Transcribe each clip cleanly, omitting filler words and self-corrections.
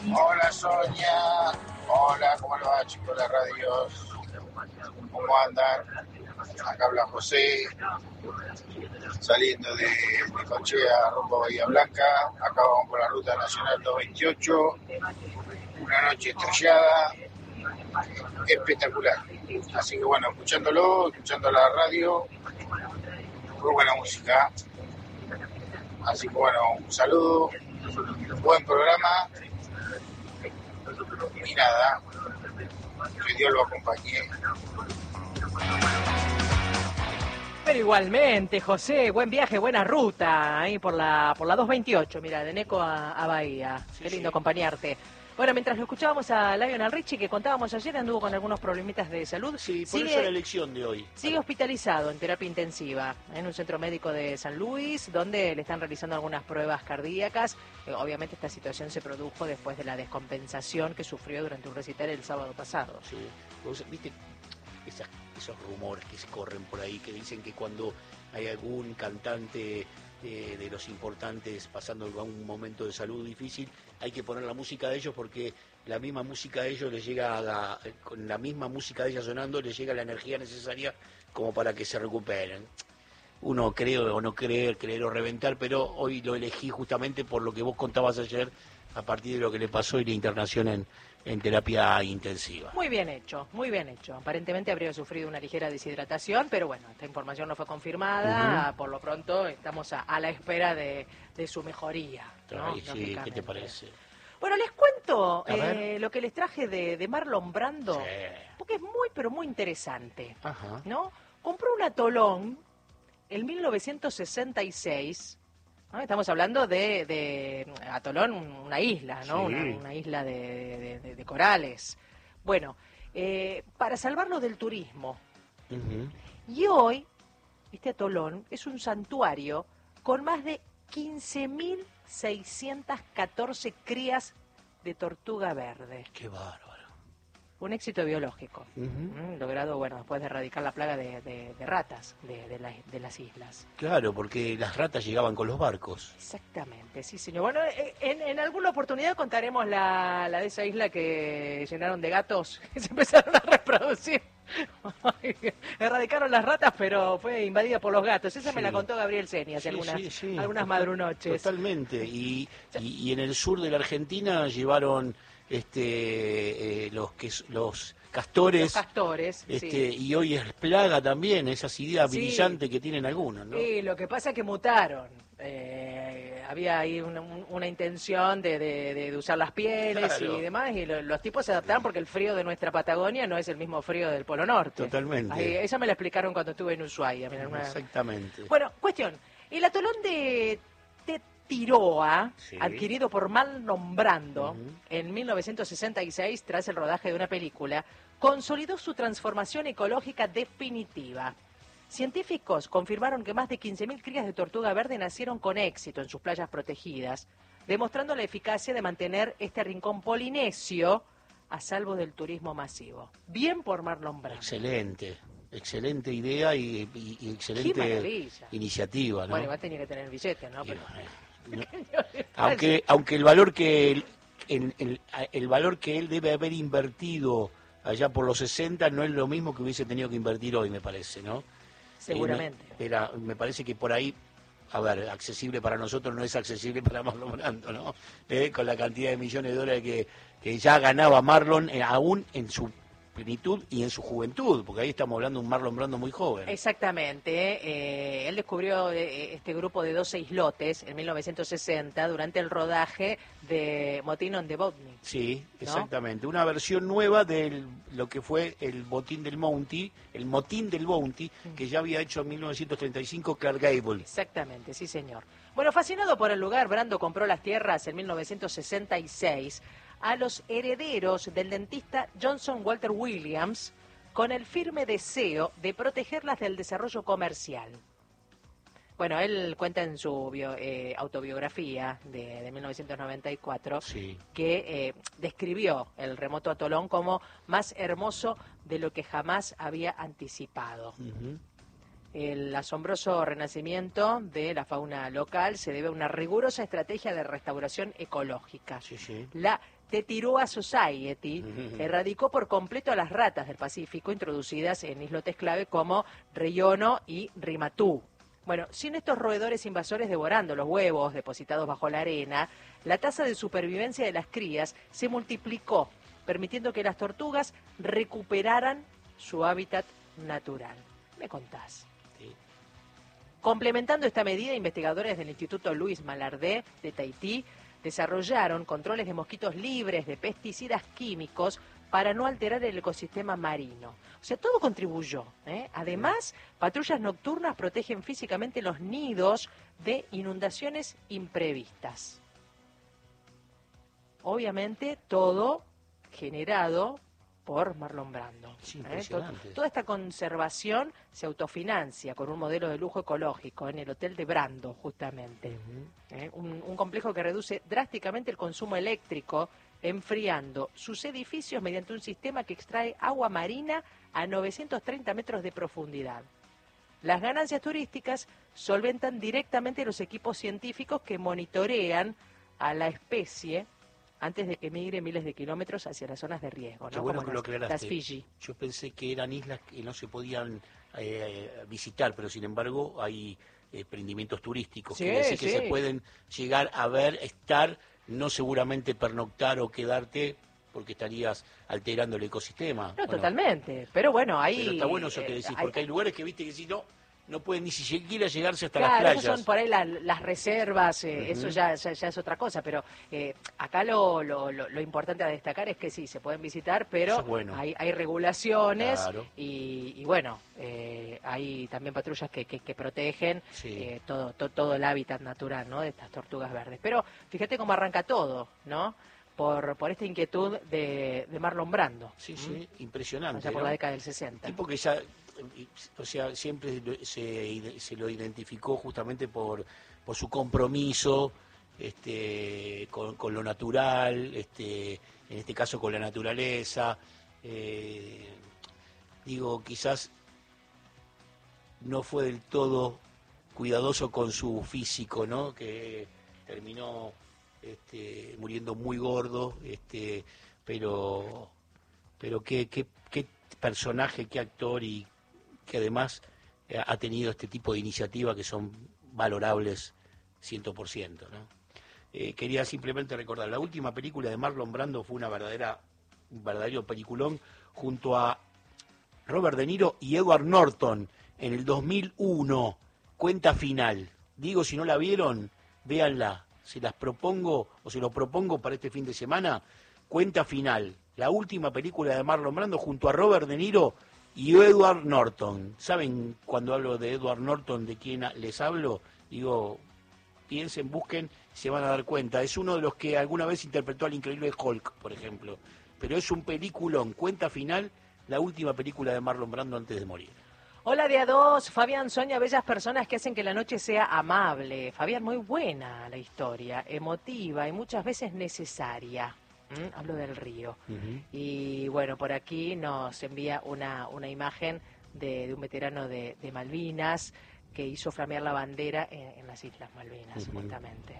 Hola Sonia, hola, ¿cómo le va chicos de la radio? ¿Cómo andan? Acá habla José, saliendo de Cochea rumbo a Bahía Blanca. Acá vamos por la ruta nacional 228, una noche estrellada, espectacular. Así que bueno, escuchando la radio, muy buena música. Así que bueno, un saludo, buen programa y nada, que Dios lo acompañe. Pero igualmente, José, buen viaje, buena ruta, ahí por la 228, mira, de Neco a Bahía. Sí, qué lindo acompañarte. Bueno, mientras lo escuchábamos a Lionel Richie, que contábamos ayer, anduvo con algunos problemitas de salud. Sí, por eso la elección de hoy. Sigue hospitalizado en terapia intensiva en un centro médico de San Luis, donde le están realizando algunas pruebas cardíacas. Obviamente esta situación se produjo después de la descompensación que sufrió durante un recital el sábado pasado. Sí, vos viste esos rumores que se corren por ahí, que dicen que cuando hay algún cantante de los importantes pasando algún momento de salud difícil, hay que poner la música de ellos porque la misma música de ellos les llega con la misma música de ellos sonando, les llega la energía necesaria como para que se recuperen. Uno cree o no creer o reventar, pero hoy lo elegí justamente por lo que vos contabas ayer, a partir de lo que le pasó y la internación en terapia intensiva. Muy bien hecho, muy bien hecho. Aparentemente habría sufrido una ligera deshidratación, pero bueno, esta información no fue confirmada. Por lo pronto estamos a la espera de su mejoría, ¿no? Sí, ¿qué te parece? Bueno, les cuento lo que les traje de Marlon Brando, sí, porque es muy, pero muy interesante. Ajá. ¿No? Compró un atolón en 1966. ¿No? Estamos hablando de Atolón, una isla, ¿no? Sí. Una isla de corales. Bueno, para salvarlo del turismo. Uh-huh. Y hoy, este atolón es un santuario con más de 15.614 crías de tortuga verde. ¡Qué bárbaro! Un éxito biológico, logrado, bueno, después de erradicar la plaga de ratas de las islas. Claro, porque las ratas llegaban con los barcos. Exactamente, sí, señor. Bueno, en alguna oportunidad contaremos la de esa isla que llenaron de gatos que se empezaron a reproducir. Erradicaron las ratas, pero fue invadida por los gatos. Esa me la contó Gabriel Seni hace algunas madrunoches. Totalmente. Y en el sur de la Argentina llevaron los castores. Los castores, sí. Y hoy es plaga también, esas ideas brillantes que tienen algunos, ¿no? Sí, lo que pasa es que mutaron. Había ahí una intención de usar las pieles, claro, y demás, y los tipos se adaptaron porque el frío de nuestra Patagonia no es el mismo frío del Polo Norte. Totalmente. Ahí, esa me la explicaron cuando estuve en Ushuaia. Exactamente. Bueno, cuestión. El atolón de Tiroa, sí, adquirido por Marlon Brando en 1966 tras el rodaje de una película, consolidó su transformación ecológica definitiva. Científicos confirmaron que más de 15.000 crías de tortuga verde nacieron con éxito en sus playas protegidas, demostrando la eficacia de mantener este rincón polinesio a salvo del turismo masivo. Bien por Marlon Brando. Excelente idea y excelente iniciativa, ¿no? Bueno, igual tenía que tener billete, ¿no? Pero... aunque el valor que el valor que él debe haber invertido allá por los 60 no es lo mismo que hubiese tenido que invertir hoy, me parece, ¿no? Seguramente. Me parece que por ahí, a ver, accesible para nosotros no es accesible para Marlon Brando, ¿no? Con la cantidad de millones de dólares que ya ganaba Marlon, aún en su plenitud y en su juventud, porque ahí estamos hablando de un Marlon Brando muy joven. Exactamente. Él descubrió este grupo de 12 islotes en 1960 durante el rodaje de Motín on the Bounty. Sí, exactamente. ¿No? Una versión nueva de lo que fue el Motín del Bounty, que ya había hecho en 1935 Clark Gable. Exactamente, sí señor. Bueno, fascinado por el lugar, Brando compró las tierras en 1966 a los herederos del dentista Johnson Walter Williams con el firme deseo de protegerlas del desarrollo comercial. Bueno, él cuenta en su autobiografía de 1994 que describió el remoto atolón como más hermoso de lo que jamás había anticipado. El asombroso renacimiento de la fauna local se debe a una rigurosa estrategia de restauración ecológica. Sí. La Tetiroa Society erradicó por completo a las ratas del Pacífico introducidas en islotes clave como Reyono y Rimatú. Bueno, sin estos roedores invasores devorando los huevos depositados bajo la arena, la tasa de supervivencia de las crías se multiplicó, permitiendo que las tortugas recuperaran su hábitat natural. ¿Me contás? Sí. Complementando esta medida, investigadores del Instituto Luis Malardé de Tahití desarrollaron controles de mosquitos libres de pesticidas químicos para no alterar el ecosistema marino. O sea, todo contribuyó, ¿eh? Además, patrullas nocturnas protegen físicamente los nidos de inundaciones imprevistas. Obviamente, todo generado por Marlon Brando. Sí, impresionante. Toda esta conservación se autofinancia con un modelo de lujo ecológico en el Hotel de Brando, justamente. Un complejo que reduce drásticamente el consumo eléctrico, enfriando sus edificios mediante un sistema que extrae agua marina a 930 metros de profundidad. Las ganancias turísticas solventan directamente los equipos científicos que monitorean a la especie antes de que migre miles de kilómetros hacia las zonas de riesgo, ¿no? Qué bueno como que lo aclaraste. las Fiji. Yo pensé que eran islas que no se podían visitar, pero sin embargo hay emprendimientos turísticos. Sí, Quiere decir que sí. se pueden llegar a ver, estar, no seguramente pernoctar o quedarte, porque estarías alterando el ecosistema. No, Bueno, totalmente. Pero bueno, ahí... pero está bueno eso que decís, porque hay lugares que viste que si no pueden ni siquiera llegarse hasta las Claro, playas. esas son por ahí las reservas, eso ya es otra cosa, pero acá lo importante a destacar es que sí, se pueden visitar, pero Eso es bueno. hay regulaciones. Claro. Y bueno, hay también patrullas que protegen Sí. todo el hábitat natural, ¿no?, de estas tortugas verdes. Pero fíjate cómo arranca todo, ¿no?, por esta inquietud de Marlon Brando. Sí, impresionante. Allá por ¿no? la década del 60. Tipo que ya, o sea, siempre se lo identificó justamente por su compromiso con lo natural, en este caso con la naturaleza. Digo, quizás no fue del todo cuidadoso con su físico, ¿no? Que terminó muriendo muy gordo, pero qué personaje, qué actor, y que además ha tenido este tipo de iniciativas que son valorables 100%, ¿no? Quería simplemente recordar, la última película de Marlon Brando fue un verdadero peliculón junto a Robert De Niro y Edward Norton en el 2001, Cuenta Final. Digo, si no la vieron, véanla. Se las propongo, o se lo propongo para este fin de semana, Cuenta Final, la última película de Marlon Brando junto a Robert De Niro y Edward Norton. ¿Saben cuando hablo de Edward Norton de quién les hablo? Digo, piensen, busquen, se van a dar cuenta. Es uno de los que alguna vez interpretó al increíble Hulk, por ejemplo. Pero es un peliculón, Cuenta Final, la última película de Marlon Brando antes de morir. Hola de A2, Fabián, Sonia, bellas personas que hacen que la noche sea amable. Fabián, muy buena la historia, emotiva y muchas veces necesaria. Hablo del río. Y bueno, por aquí nos envía una imagen de un veterano de Malvinas que hizo flamear la bandera en las Islas Malvinas, justamente.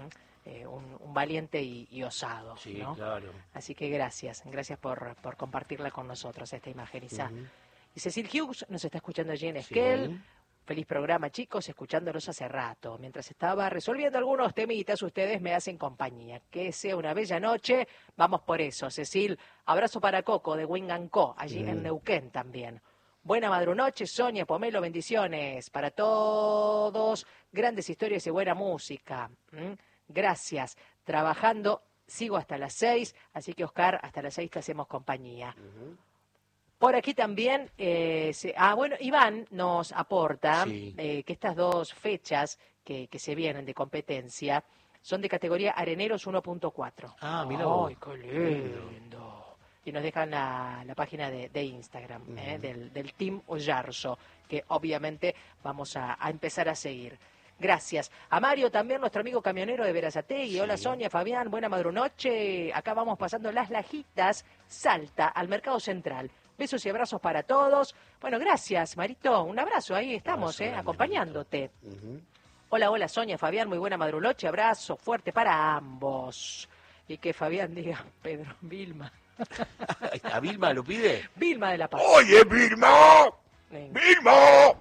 Un valiente y osado, Sí, ¿no? claro. Así que gracias por compartirla con nosotros, esta imagen, Isa. Y Cecil Hughes nos está escuchando allí en Esquel. Sí. Feliz programa, chicos, escuchándolos hace rato. Mientras estaba resolviendo algunos temitas, ustedes me hacen compañía. Que sea una bella noche, vamos por eso. Cecil, abrazo para Coco de Winganco, allí en Neuquén también. Buena madrunoche, Sonia, Pomelo, bendiciones para todos. Grandes historias y buena música. Gracias. Trabajando, sigo hasta las 6, así que Oscar, hasta las 6 te hacemos compañía. Por aquí también, bueno, Iván nos aporta que estas dos fechas que se vienen de competencia son de categoría Areneros 1.4. Ah, mira. ¡Ay, qué lindo! Y nos dejan la página de Instagram del Team Ollarzo, que obviamente vamos a empezar a seguir. Gracias. A Mario también, nuestro amigo camionero de Verazategui. Sí. Hola Sonia, Fabián, buena madrunoche. Acá vamos pasando Las Lajitas, Salta, al Mercado Central. Besos y abrazos para todos. Bueno, gracias, Marito. Un abrazo, ahí estamos, acompañándote. Hola, hola, Sonia, Fabián, muy buena madrunoche. Abrazo fuerte para ambos. Y que Fabián diga, Pedro, Vilma. ¿A Vilma lo pide? Vilma de la Paz. ¡Oye, Vilma! ¡Vilma!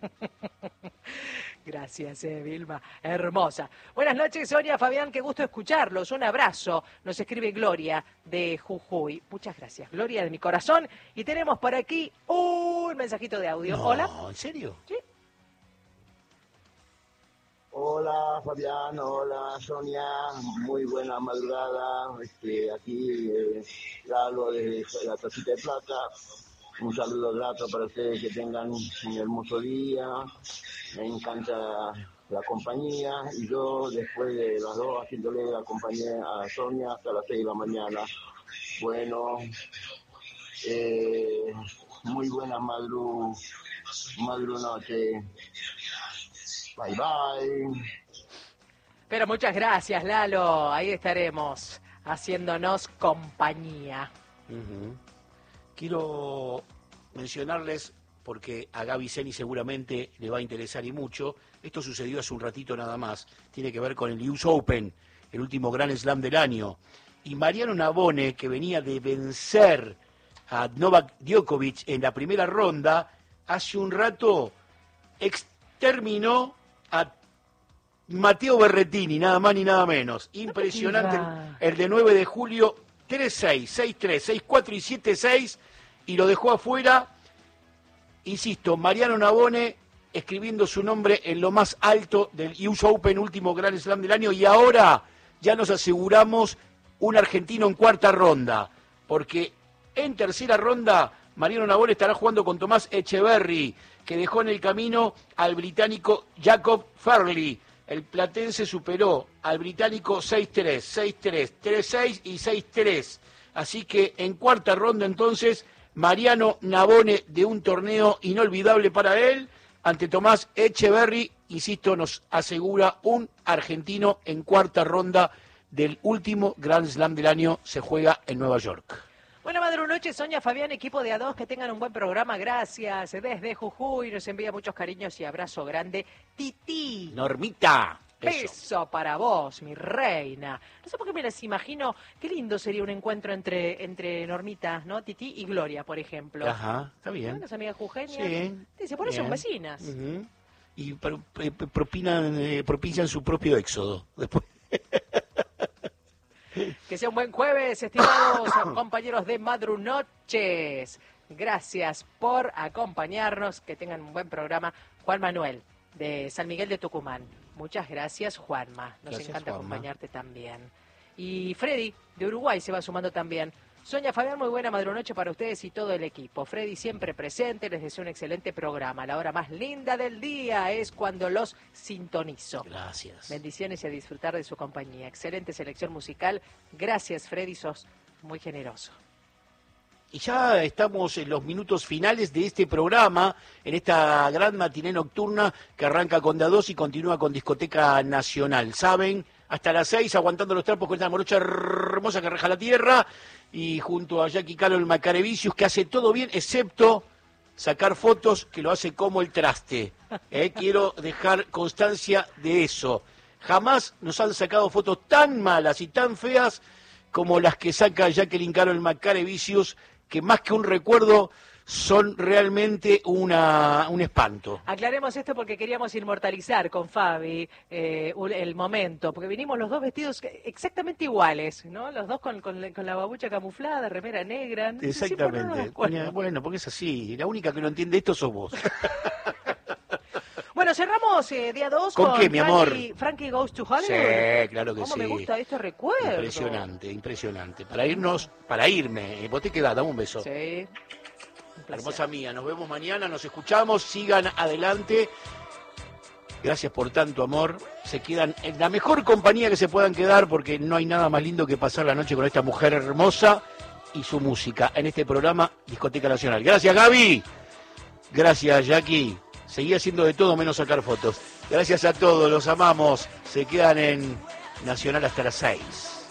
Gracias, Vilma. Hermosa. Buenas noches, Sonia, Fabián, qué gusto escucharlos. Un abrazo. Nos escribe Gloria de Jujuy. Muchas gracias, Gloria de mi corazón. Y tenemos por aquí un mensajito de audio. No, Hola. ¿En serio? Sí. Hola Fabián, hola Sonia, muy buena madrugada. Aquí Lalo de la Tacita de Plata. Un saludo grato para ustedes, que tengan un hermoso día. Me encanta la compañía y yo después de las 2 haciéndole la compañía a Sonia hasta las 6 de la mañana. Bueno, muy buena madrunoche. Bye bye. Pero muchas gracias, Lalo. Ahí estaremos haciéndonos compañía. Quiero mencionarles, porque a Gaby Zeni seguramente le va a interesar y mucho, esto sucedió hace un ratito nada más, tiene que ver con el US Open, el último Grand Slam del año, y Mariano Navone, que venía de vencer a Novak Djokovic en la primera ronda, hace un rato exterminó a Matteo Berrettini, nada más ni nada menos. Impresionante el de 9 de julio, 3-6, 6-3, 6-4 y 7-6, y lo dejó afuera. Insisto, Mariano Navone escribiendo su nombre en lo más alto del US Open, último Grand Slam del año, y ahora ya nos aseguramos un argentino en cuarta ronda, porque en tercera ronda Mariano Navone estará jugando con Tomás Echeverry, que dejó en el camino al británico Jacob Fairley. El platense superó al británico 6-3, 6-3, 3-6 y 6-3. Así que en cuarta ronda entonces, Mariano Navone, de un torneo inolvidable para él, ante Tomás Echeverry, insisto, nos asegura un argentino en cuarta ronda del último Grand Slam del año, se juega en Nueva York. Buena madrunoche, Sonia, Fabián, equipo de A2, que tengan un buen programa, gracias. Desde Jujuy nos envía muchos cariños y abrazo grande. Titi. Normita. Beso para vos, mi reina. No sé por qué me las imagino. Qué lindo sería un encuentro entre Normita, ¿no? Titi y Gloria, por ejemplo. Ajá, está bien. Las amigas jujeñas. Sí. Dice, por eso son vecinas. Y propician su propio éxodo después. Que sea un buen jueves, estimados compañeros de Madrunoches. Gracias por acompañarnos, que tengan un buen programa. Juan Manuel, de San Miguel de Tucumán. Muchas gracias, Juanma. Nos encanta acompañarte también. Y Freddy, de Uruguay, se va sumando también. Sonia, Fabián, muy buena madrunoche para ustedes y todo el equipo. Freddy siempre presente, les deseo un excelente programa. La hora más linda del día es cuando los sintonizo. Gracias. Bendiciones y a disfrutar de su compañía. Excelente selección musical. Gracias, Freddy, sos muy generoso. Y ya estamos en los minutos finales de este programa, en esta gran matiné nocturna que arranca con DA2 y continúa con Discoteca Nacional. ¿Saben? Hasta las 6, aguantando los trapos con esta morocha hermosa que reja la tierra, y junto a Jackie Carol Macarevicius, que hace todo bien, excepto sacar fotos, que lo hace como el traste. Quiero dejar constancia de eso. Jamás nos han sacado fotos tan malas y tan feas como las que saca Jacqueline Carol Macarevicius, que más que un recuerdo son realmente un espanto. Aclaremos esto porque queríamos inmortalizar con Fabi el momento, porque vinimos los dos vestidos exactamente iguales, ¿no? Los dos con la babucha camuflada, remera negra. Exactamente. Bueno, porque es así. La única que no entiende esto sos vos. Bueno, cerramos día 2 con qué, mi amor? Frankie Goes to Hollywood. Sí, claro que ¿Cómo sí. me gusta este recuerdo? Impresionante. Para irme. ¿Vos te quedás? Dame un beso. Sí. Hermosa mía, nos vemos mañana, nos escuchamos, sigan adelante. Gracias por tanto amor. Se quedan en la mejor compañía que se puedan quedar, porque no hay nada más lindo que pasar la noche con esta mujer hermosa y su música en este programa Discoteca Nacional. Gracias, Gaby. Gracias, Jackie. Seguí haciendo de todo menos sacar fotos. Gracias a todos, los amamos. Se quedan en Nacional hasta las 6.